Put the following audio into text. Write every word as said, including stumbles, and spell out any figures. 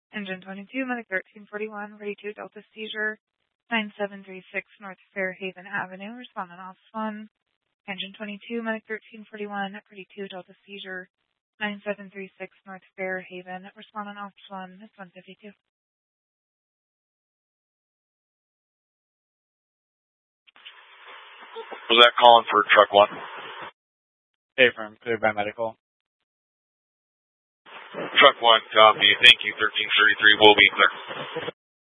Engine twenty-two, Medic thirteen forty-one, ready to Delta seizure, nine seven three six North Fairhaven Avenue, responding Office one. Engine twenty-two, Medic thirteen forty-one, ready to Delta seizure, nine seven three six North Fairhaven, responding Office one, it's one fifty-two. Was that calling for truck one? Affirm, cleared by medical. Truck one, copy. Thank you, thirteen thirty-three. We'll be clear.